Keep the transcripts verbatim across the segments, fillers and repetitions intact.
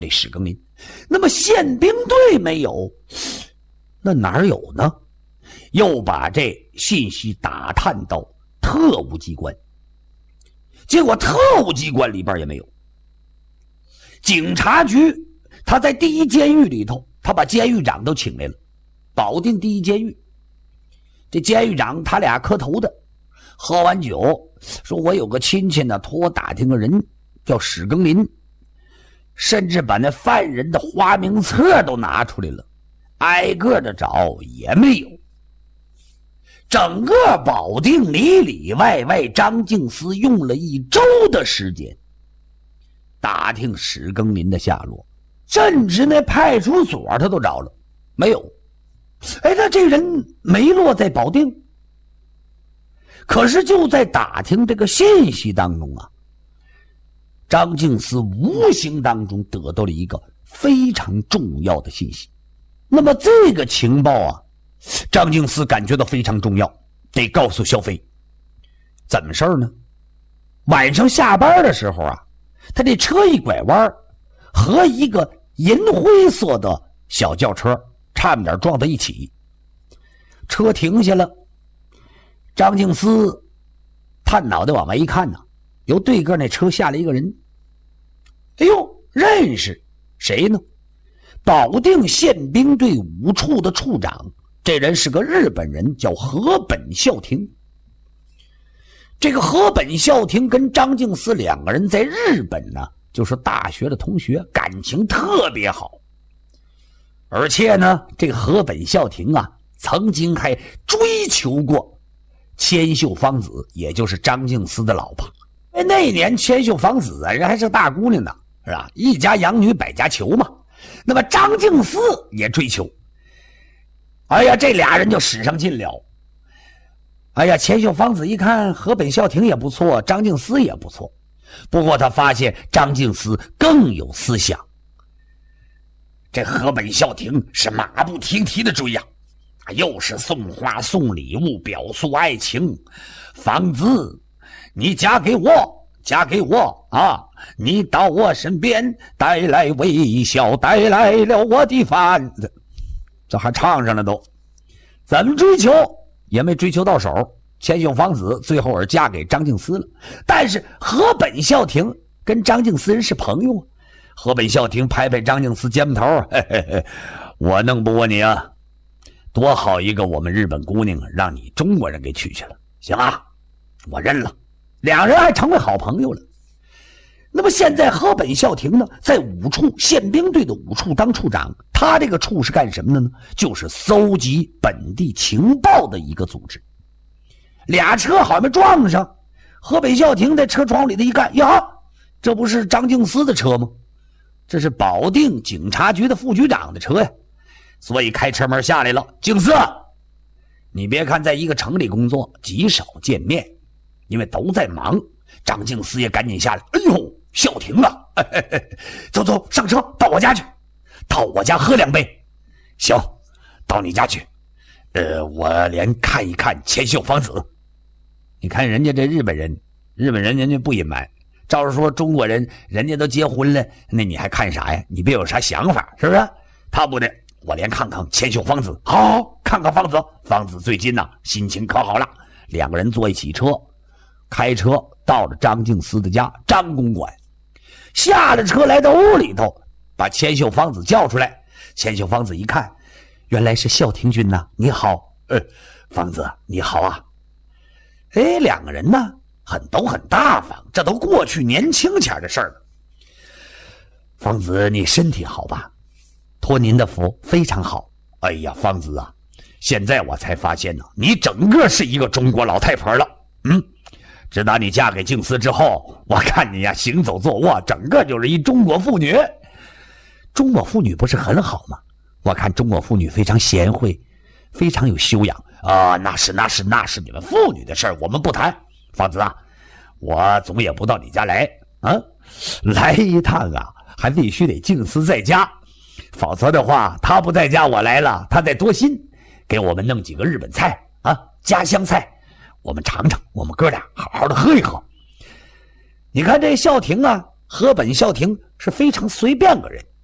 这史庚林。那么宪兵队没有，那哪儿有呢？又把这信息打探到特务机关，结果特务机关里边也没有。警察局他在第一监狱里头，他把监狱长都请来了，保定第一监狱。这监狱长他俩磕头的，喝完酒说，我有个亲戚呢，托我打听个人叫史庚林，甚至把那犯人的花名册都拿出来了，挨个的找也没有。整个保定里里外外，张敬思用了一周的时间打听史庚林的下落，甚至那派出所他都找了，没有。哎，那这人没落在保定。可是就在打听这个信息当中啊，张敬思无形当中得到了一个非常重要的信息。那么这个情报啊，张敬思感觉到非常重要，得告诉萧飞。怎么事儿呢？晚上下班的时候啊，他这车一拐弯，和一个银灰色的小轿车差点撞到一起，车停下了。张敬思探脑袋往外一看呢，由对个那车下来一个人。哎呦，认识谁呢？保定宪兵队五处的处长，这人是个日本人，叫河本孝廷。这个河本孝廷跟张敬思两个人在日本呢，就是大学的同学，感情特别好。而且呢，这个河本孝廷啊，曾经还追求过千秀芳子，也就是张敬思的老婆。哎，那年千秀芳子啊，人还是大姑娘呢，是吧？一家养女百家求嘛。那么张敬思也追求。哎呀，这俩人就使上劲了。哎呀，千秀芳子一看河本孝廷也不错，张敬思也不错，不过他发现张敬思更有思想。这河本孝廷是马不停蹄的追呀、啊，又是送花送礼物表诉爱情。芳子，你嫁给我，嫁给我啊！你到我身边，带来微笑，带来了我的饭。这还唱上了都。怎么追求也没追求到手，千秀芳子最后是嫁给张敬思了。但是河本孝廷跟张敬思人是朋友啊。河本孝廷拍拍张敬思肩膀头，嘿嘿嘿，我弄不过你啊，多好一个我们日本姑娘，让你中国人给娶去了。行啊，我认了。两人还成为好朋友了。那么现在河本孝廷呢，在五处宪兵队的五处当处长，他这个处是干什么的呢？就是搜集本地情报的一个组织。俩车好像没撞上，河本孝廷在车窗里的一看，呀，这不是张敬思的车吗？这是保定警察局的副局长的车呀，所以开车门下来了。敬思，你别看在一个城里工作，极少见面，因为都在忙。张敬思也赶紧下来，哎呦，孝廷啊，嘿嘿嘿，走走，上车，到我家去，到我家喝两杯。行，到你家去。呃，我连看一看千秀芳子。你看人家这日本人，日本人人家不隐瞒。照着说中国人人家都结婚了，那你还看啥呀？你别有啥想法，是不是？他不得，我连看看千秀芳子。好，看看芳子。芳子最近呢、啊、心情可好了。两个人坐一起车，开车到了张敬思的家张公馆。下了车来到屋里头，把千秀芳子叫出来。千秀芳子一看，原来是孝廷君呐，你好。呃，芳子你好啊。哎，两个人呢很都很大方，这都过去年轻前的事儿了。芳子，你身体好吧？托您的福，非常好。哎呀，芳子啊，现在我才发现呢，你整个是一个中国老太婆了。嗯，自打你嫁给敬思之后，我看你呀行走坐卧，整个就是一中国妇女。中国妇女不是很好吗？我看中国妇女非常贤惠，非常有修养啊、呃！那是那是那是你们妇女的事儿，我们不谈。芳子啊，我总也不到你家来啊，来一趟啊，还必须得敬思在家，否则的话，他不在家，我来了，他得多心，给我们弄几个日本菜啊，家乡菜，我们尝尝，我们哥俩好好的喝一喝。你看这孝廷啊，河本孝廷是非常随便个人，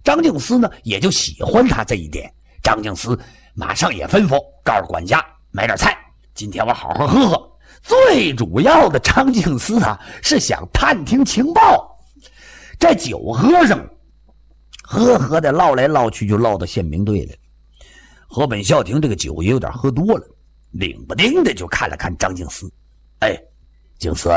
张敬思呢也就喜欢他这一点。张敬思马上也吩咐告诉管家买点菜，今天我好好喝喝。最主要的，张敬思啊是想探听情报。这酒喝上，喝喝的唠来唠去就唠到宪兵队了。河本孝廷这个酒也有点喝多了，领不丁的就看了看张敬思，哎，敬思，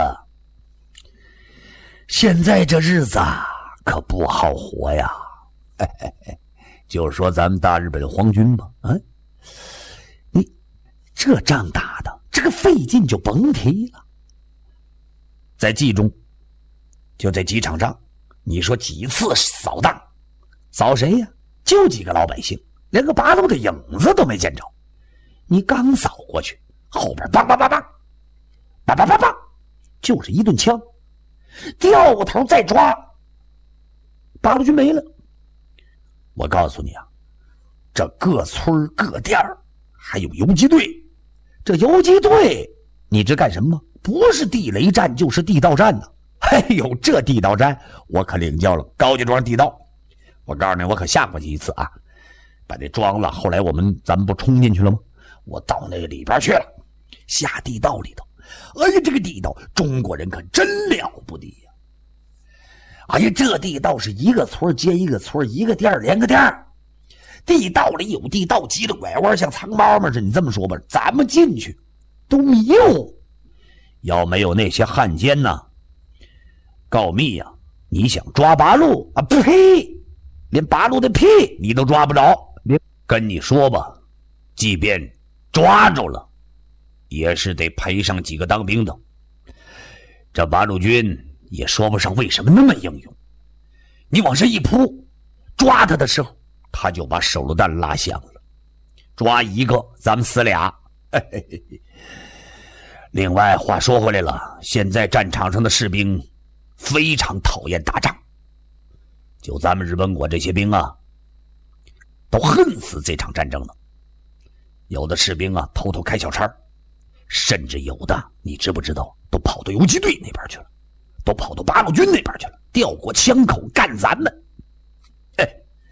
现在这日子可不好活呀。哎哎哎，就说咱们大日本皇军吧，啊，你这仗打的这个费劲就甭提了。在冀中，就这几场仗，你说几次扫荡，扫谁呀？就几个老百姓，连个八路的影子都没见着。你刚扫过去，后边梆梆梆梆，梆梆梆梆，就是一顿枪，掉过头再抓，八路军没了。我告诉你啊，这各村各店还有游击队，这游击队你知干什么吗？不是地雷战就是地道战呢。哎呦，这地道战我可领教了，高家庄地道，我告诉你，我可下过去一次啊，把那庄子后来我们咱们不冲进去了吗？我到那个里边去了，下地道里头，哎呀，这个地道中国人可真了不得呀！哎呀，这地道是一个村接一个村，一个店连个店，地道里有地道，急了拐弯，像藏猫嘛似的。你这么说吧，咱们进去都迷糊，要没有那些汉奸呢，告密呀、啊，你想抓八路啊？呸！连八路的屁你都抓不着。跟你说吧，即便抓住了，也是得赔上几个当兵的。这八路军也说不上为什么那么英勇，你往上一扑，抓他的时候，他就把手榴弹拉响了，抓一个咱们死俩。嘿嘿嘿。另外话说回来了，现在战场上的士兵非常讨厌打仗，就咱们日本国这些兵啊，都恨死这场战争了。有的士兵啊偷偷开小差，甚至有的你知不知道都跑到游击队那边去了，都跑到八路军那边去了，调过枪口干咱们。哎，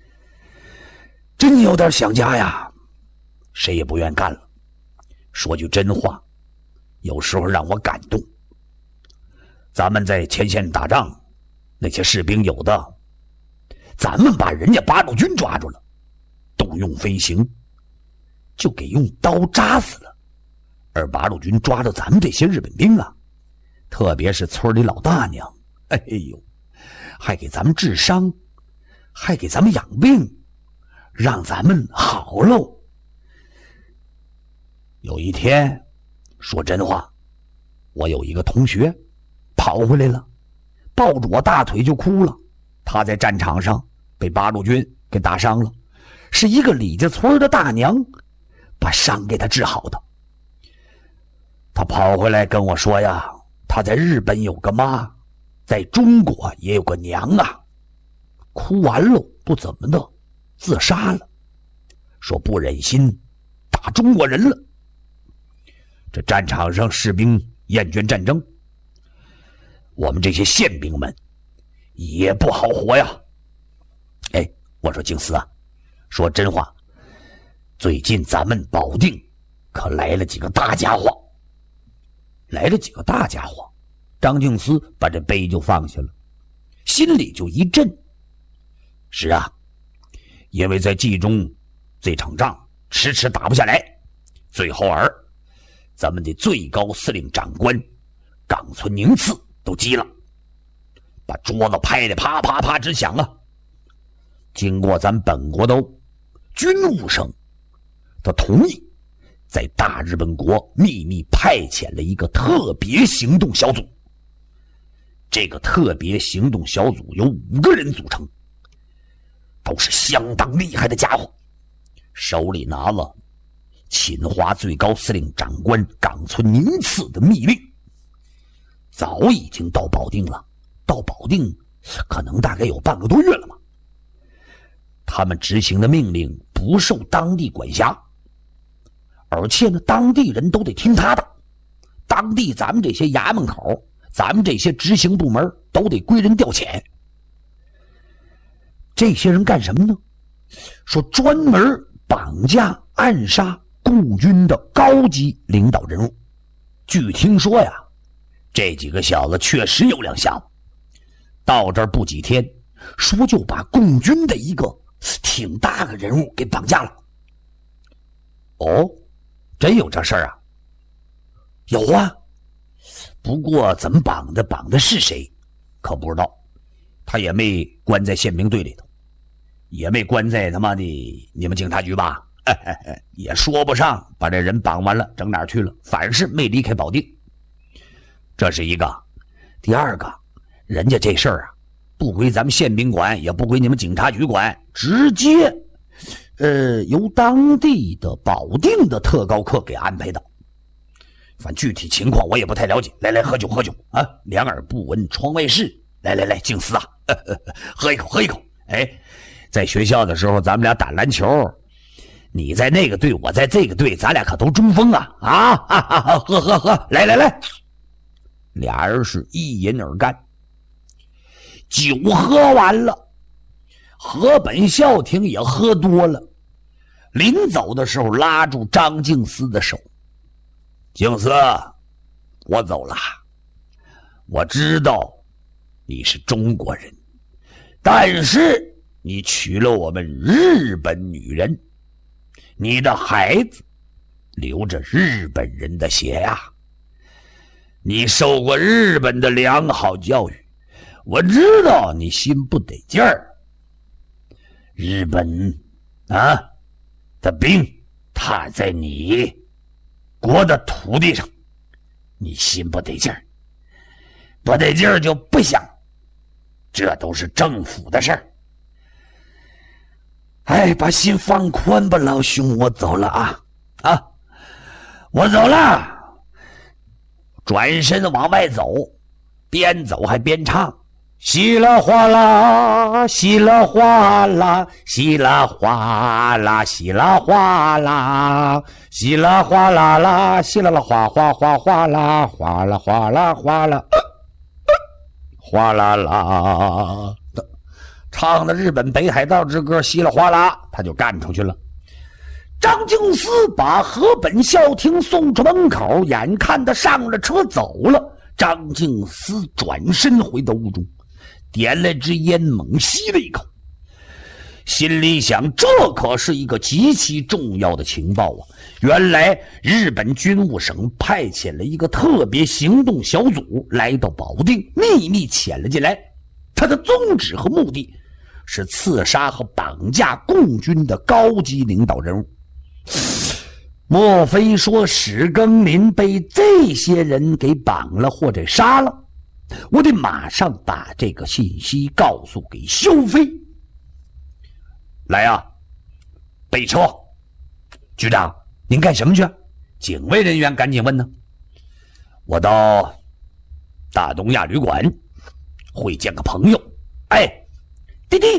真有点想家呀，谁也不愿干了。说句真话，有时候让我感动。咱们在前线打仗，那些士兵有的咱们把人家八路军抓住了，动用飞行就给用刀扎死了，而八路军抓着咱们这些日本兵啊，特别是村里老大娘，哎呦，还给咱们治伤，还给咱们养病，让咱们好喽。有一天，说真话，我有一个同学跑回来了，抱住我大腿就哭了。他在战场上被八路军给打伤了，是一个李家村的大娘把伤给他治好的。他跑回来跟我说呀，他在日本有个妈，在中国也有个娘啊，哭完了不怎么的自杀了，说不忍心打中国人了。这战场上士兵厌倦战争，我们这些宪兵们也不好活呀。哎，我说敬思啊，说真话，最近咱们保定可来了几个大家伙，来了几个大家伙。张敬思把这杯就放下了，心里就一震。是啊，因为在冀中这场仗迟迟打不下来，最后儿咱们的最高司令长官冈村宁次都急了，把桌子拍得啪啪啪直响啊。经过咱本国的军务省，他同意在大日本国秘密派遣了一个特别行动小组。这个特别行动小组由五个人组成，都是相当厉害的家伙，手里拿了侵华最高司令长官冈村宁次的密令，早已经到保定了，到保定可能大概有半个多月了吧。他们执行的命令不受当地管辖，而且呢，当地人都得听他的。当地咱们这些衙门口，咱们这些执行部门都得归人调遣。 这些人干什么呢？说专门绑架暗杀共军的高级领导人物。据听说呀，这几个小子确实有两下子，到这儿不几天，说就把共军的一个挺大的人物给绑架了。哦，真有这事儿啊？有啊，不过怎么绑的，绑的是谁，可不知道。他也没关在宪兵队里头，也没关在他妈的你们警察局吧？也说不上把这人绑完了整哪儿去了，反是没离开保定。这是一个。第二个，人家这事儿啊，不归咱们宪兵管，也不归你们警察局管，直接呃由当地的保定的特高课给安排的。反正具体情况我也不太了解。来来，喝酒喝酒啊！两耳不闻窗外事。来来来，敬司啊，呵呵喝一口喝一口。哎，在学校的时候咱们俩打篮球，你在那个队，我在这个队，咱俩可都中锋啊！啊，哈哈哈，喝喝喝，来来来，俩人是一饮而干。酒喝完了，河本孝廷也喝多了，临走的时候拉住张敬思的手：“敬思，我走了。我知道你是中国人，但是你娶了我们日本女人，你的孩子流着日本人的血呀、啊！你受过日本的良好教育，我知道你心不得劲儿。日本啊的兵踏在你国的土地上，你心不得劲儿，不得劲儿就不想。这都是政府的事儿。哎，把心放宽吧，老兄，我走了啊啊，我走了。转身往外走，边走还边唱：稀啦哗啦，稀啦哗啦，稀啦哗啦，稀啦哗啦，稀啦哗啦啦，稀啦啦哗哗哗哗啦，哗啦哗啦哗啦。哗啦啦的，唱的日本北海道之歌，稀里哗啦，他就干出去了。张敬思把河本孝廷送出门口，眼看他上了车走了，张敬思转身回到屋中，点了支烟，猛吸了一口，心里想：这可是一个极其重要的情报啊！原来日本军务省派遣了一个特别行动小组来到保定，秘密潜了进来。他的宗旨和目的是刺杀和绑架共军的高级领导人物。莫非说史庚林被这些人给绑了或者杀了？我得马上把这个信息告诉给萧飞。来啊，备车！局长，您干什么去？警卫人员赶紧问呢。我到大东亚旅馆会见个朋友。哎，滴滴。